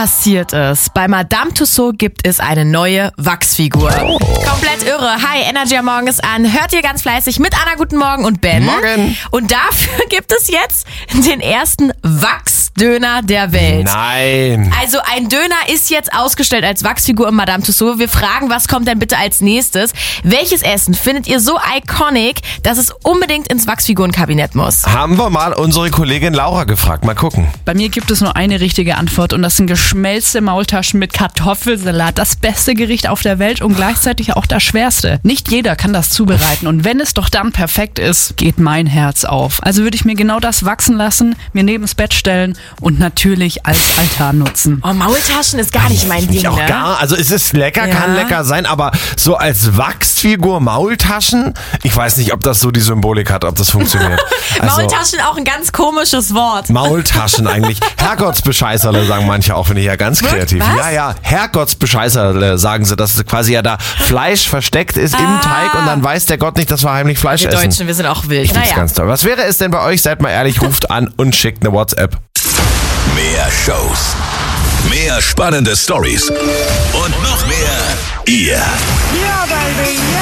Passiert ist. Bei Madame Tussauds gibt es eine neue Wachsfigur. Komplett irre. Hi, Energy am Morgen ist an. Hört ihr ganz fleißig mit Anna, guten Morgen und Ben. Morgen. Und dafür gibt es jetzt den ersten Wachsdöner der Welt. Nein. Also ein Döner ist jetzt ausgestellt als Wachsfigur im Madame Tussauds. Wir fragen, was kommt denn bitte als nächstes? Welches Essen findet ihr so iconic, dass es unbedingt ins Wachsfigurenkabinett muss? Haben wir mal unsere Kollegin Laura gefragt. Mal gucken. Bei mir gibt es nur eine richtige Antwort und das sind geschmelzte Maultaschen mit Kartoffelsalat. Das beste Gericht auf der Welt und gleichzeitig auch das schwerste. Nicht jeder kann das zubereiten und wenn es doch dann perfekt ist, geht mein Herz auf. Also würde ich mir genau das wachsen lassen, mir neben's Bett stellen und natürlich als Altar nutzen. Oh, Maultaschen ist gar nicht mein Ding, Ich auch ne? also es ist lecker, Ja. kann lecker sein, aber so als Wachsfigur Maultaschen, ich weiß nicht, ob das so die Symbolik hat, ob das funktioniert. Also, Maultaschen auch ein ganz komisches Wort. Maultaschen eigentlich. Herrgottsbescheißerle sagen manche auch, finde ich ja ganz kreativ. Was? Ja, Herrgottsbescheißerle sagen sie, dass quasi ja da Fleisch versteckt ist im Teig und dann weiß der Gott nicht, dass wir heimlich Fleisch Wir essen. Deutschen, wir sind auch wild. Ich find's ganz toll. Was wäre es denn bei euch? Seid mal ehrlich, ruft an und schickt eine WhatsApp. Mehr Shows, mehr spannende Stories und noch mehr ihr. Ja, Baby, ja.